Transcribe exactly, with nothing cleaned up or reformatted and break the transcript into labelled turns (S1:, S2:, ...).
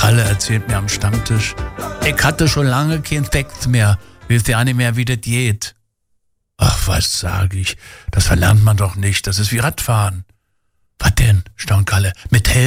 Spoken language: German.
S1: Kalle erzählt mir am Stammtisch, ich hatte schon lange keinen Text mehr, wisst ja nicht mehr, wie das geht. Ach, was sag ich, das verlernt man doch nicht, das ist wie Radfahren. Was denn, staunt Kalle, mit Helm?